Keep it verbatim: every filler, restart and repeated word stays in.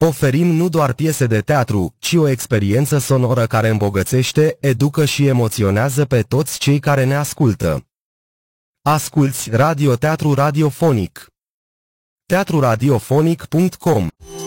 oferim nu doar piese de teatru, ci o experiență sonoră care îmbogățește, educă și emoționează pe toți cei care ne ascultă. Asculți radioteatru radiofonic. teatru radiofonic punct com